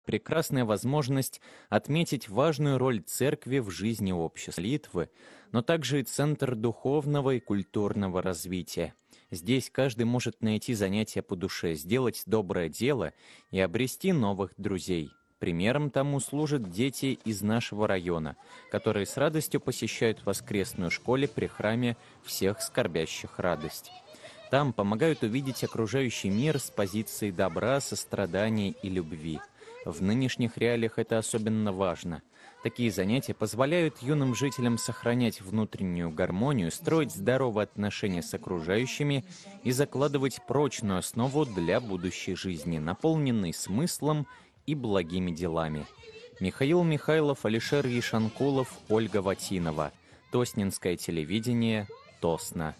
Прекрасная возможность отметить важную роль церкви в жизни общества Литвы, но также и центр духовного и культурного развития. Здесь каждый может найти занятия по душе, сделать доброе дело и обрести новых друзей. Примером тому служат дети из нашего района, которые с радостью посещают воскресную школу при храме всех скорбящих радость. Там помогают увидеть окружающий мир с позиции добра, сострадания и любви. В нынешних реалиях это особенно важно. Такие занятия позволяют юным жителям сохранять внутреннюю гармонию, строить здоровые отношения с окружающими и закладывать прочную основу для будущей жизни, наполненной смыслом и благими делами. Михаил Михайлов, Алишер Ешанкулов, Ольга Ватинова. Тоснинское телевидение, Тосно.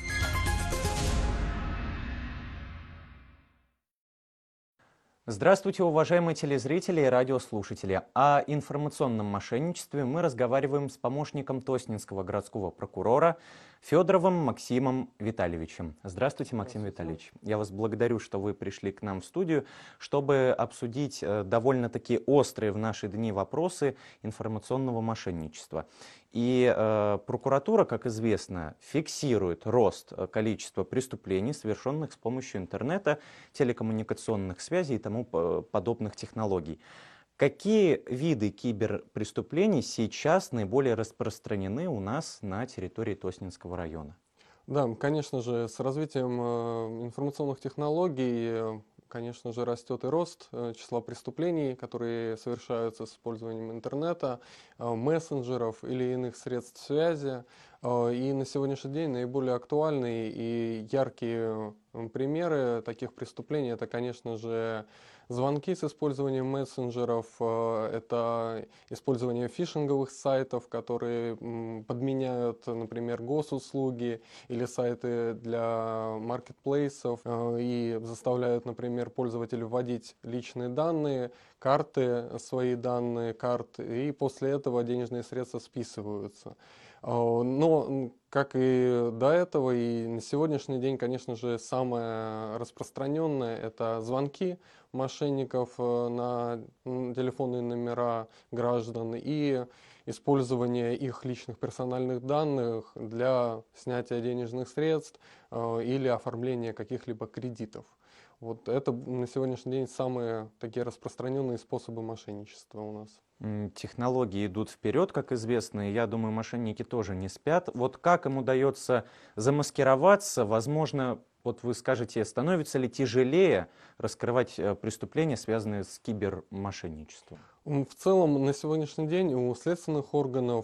Здравствуйте, уважаемые телезрители и радиослушатели. О информационном мошенничестве мы разговариваем с помощником Тоснинского городского прокурора Федоровым Максимом Витальевичем. Здравствуйте, Максим Витальевич. Я вас благодарю, что вы пришли к нам в студию, чтобы обсудить довольно-таки острые в наши дни вопросы информационного мошенничества. И прокуратура, как известно, фиксирует рост количества преступлений, совершенных с помощью интернета, телекоммуникационных связей и тому подобных технологий. Какие виды киберпреступлений сейчас наиболее распространены у нас на территории Тоснинского района? Да, конечно же, с развитием информационных технологий, конечно же, растет и рост числа преступлений, которые совершаются с использованием интернета, мессенджеров или иных средств связи. И на сегодняшний день наиболее актуальные и яркие примеры таких преступлений — это, конечно же, звонки с использованием мессенджеров, это использование фишинговых сайтов, которые подменяют, например, госуслуги или сайты для маркетплейсов и заставляют, например, пользователя вводить личные данные, карты, свои данные карт, и после этого денежные средства списываются. Но, как и до этого, и на сегодняшний день, конечно же, самое распространенное — это звонки мошенников на телефонные номера граждан и использование их личных персональных данных для снятия денежных средств или оформления каких-либо кредитов. Вот это на сегодняшний день самые такие распространенные способы мошенничества у нас. Технологии идут вперед, как известно, и я думаю, мошенники тоже не спят. Вот как им удается замаскироваться? Возможно, вот вы скажете, становится ли тяжелее раскрывать преступления, связанные с кибермошенничеством? В целом, на сегодняшний день у следственных органов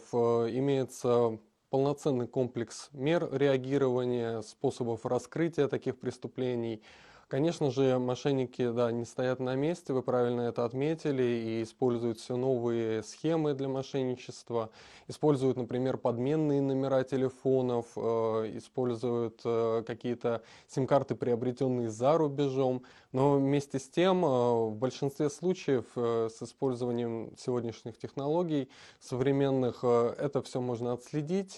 имеется полноценный комплекс мер реагирования, способов раскрытия таких преступлений. Конечно же, мошенники, да, не стоят на месте, вы правильно это отметили, и используют все новые схемы для мошенничества, используют, например, подменные номера телефонов, используют какие-то сим-карты, приобретенные за рубежом, но вместе с тем, в большинстве случаев с использованием сегодняшних технологий современных это все можно отследить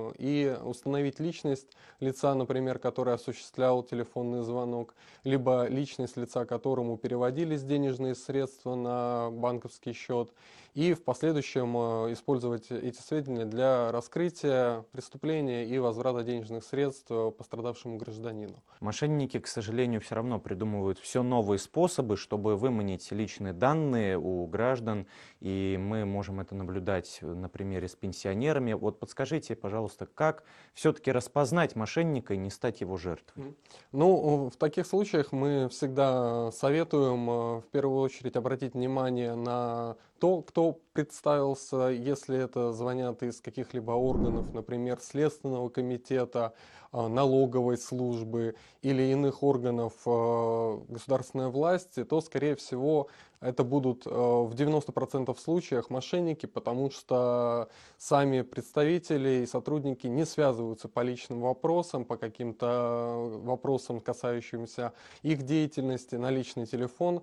и установить личность лица, например, который осуществлял телефонный звонок, либо личность лица, которому переводились денежные средства на банковский счет, и в последующем использовать эти сведения для раскрытия преступления и возврата денежных средств пострадавшему гражданину. Мошенники, к сожалению, все равно придумывают все новые способы, чтобы выманить личные данные у граждан, и мы можем это наблюдать на примере с пенсионерами. Вот подскажите, пожалуйста, как все-таки распознать мошенника и не стать его жертвой? Ну, в таких случаях мы всегда советуем в первую очередь обратить внимание на то, кто представился, если это звонят из каких-либо органов, например, Следственного комитета, налоговой службы или иных органов государственной власти, то, скорее всего, это будут в 90% случаях мошенники, потому что сами представители и сотрудники не связываются по личным вопросам, по каким-то вопросам, касающимся их деятельности, на личный телефон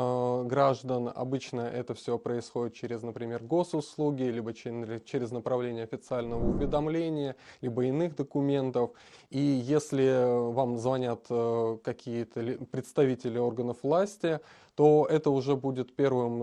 граждан. Обычно это все происходит через, например, госуслуги, либо через направление официального уведомления, либо иных документов. И если вам звонят какие-то представители органов власти, то это уже будет первым